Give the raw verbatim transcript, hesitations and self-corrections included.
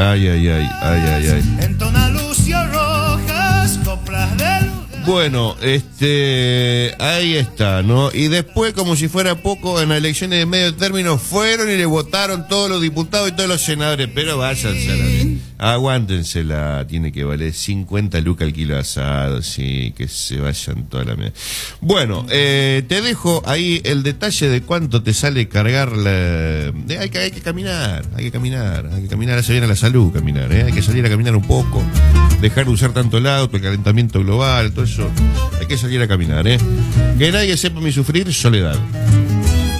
Ay, ay, ay, ay, ay, ay. Entona Lucio Rojas, coplas de luz. Bueno, este, ahí está, ¿no? Y después, como si fuera poco, en las elecciones de medio término fueron y le votaron todos los diputados y todos los senadores, pero váyanse a la... Aguántensela, tiene que valer cincuenta lucas el kilo de asado, sí, que se vayan toda la mierda. Bueno, eh, te dejo ahí el detalle de cuánto te sale cargar la... de, hay, que, hay que caminar, hay que caminar, hay que caminar, hace bien a la salud caminar, ¿eh? Hay que salir a caminar un poco, dejar de usar tanto el auto, el calentamiento global, todo eso, hay que salir a caminar, ¿eh? Que nadie sepa mi sufrir, soledad.